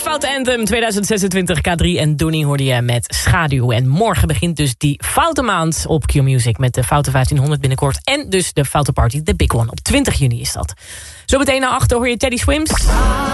Foute Anthem 2026 K3 en Doenie hoorde je met Schaduw. En morgen begint dus die Foute Maand op Q-Music met de Foute 1500 binnenkort. En dus de Foute Party, de Big One. Op 20 juni is dat. Zometeen naar achter hoor je Teddy Swims.